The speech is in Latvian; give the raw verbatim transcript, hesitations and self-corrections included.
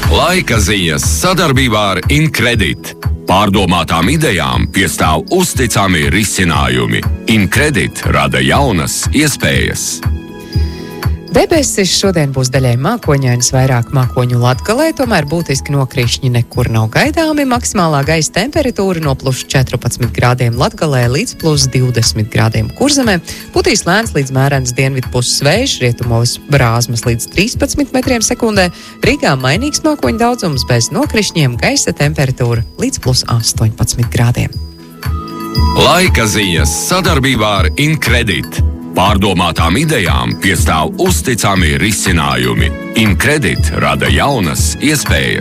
Laika ziņas sadarbībā ar Incredit. Pārdomātām idejām piestāv uzticami risinājumi. Incredit rada jaunas iespējas. Debesis šodien būs daļai mākoņainas, vairāk mākoņu Latgalē, tomēr būtiski nokrišņi nekur nav gaidāmi. Maksimālā gaisa temperatūra no plus četrpadsmit grādiem Latgalē līdz plus divdesmit grādiem Kurzemē. Putīs lēns līdz mērens dienvidu puses vējš, rietumos brāzmas līdz trīspadsmit metriem sekundē. Rīgā mainīgs mākoņu daudzums bez nokrišņiem, gaisa temperatūra līdz plus astoņpadsmit grādiem. Laika ziņas sadarbībā ar Incredit. Pārdomātām idejām piestāv uzticami risinājumi. Incredit rada jaunas iespējas.